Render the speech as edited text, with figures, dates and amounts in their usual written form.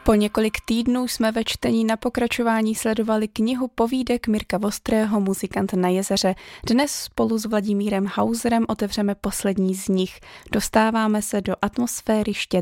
Po několik týdnů jsme ve čtení na pokračování sledovali knihu povídek Mirka Vostrého Muzikant na jezeře. Dnes spolu s Vladimírem Hauserem otevřeme poslední z nich. Dostáváme se do atmosféry štědré